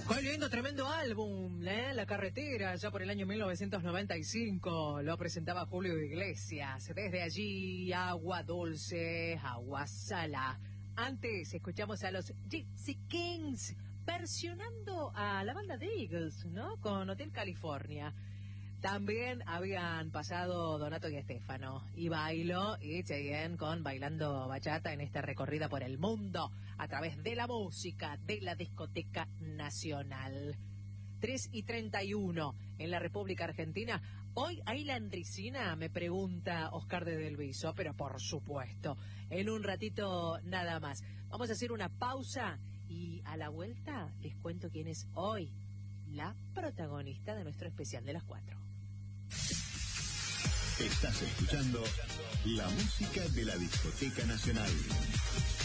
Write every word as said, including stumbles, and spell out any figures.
Qué lindo, tremendo álbum, ¿eh? La Carretera, ya por el año mil novecientos noventa y cinco, lo presentaba Julio Iglesias. Desde allí, Agua Dulce, Agua Sala. Antes escuchamos a los Gypsy Kings versionando a la banda de Eagles, ¿no? Con Hotel California. También habían pasado Donato y Estefano, y Bailo y Cheyenne con Bailando Bachata en esta recorrida por el mundo a través de la música de la discoteca nacional. tres y treinta y uno en la República Argentina. Hoy hay landricina, me pregunta Oscar de Del Viso, pero por supuesto, en un ratito nada más. Vamos a hacer una pausa y a la vuelta les cuento quién es hoy la protagonista de nuestro especial de las cuatro. Estás escuchando la música de la Discoteca Nacional.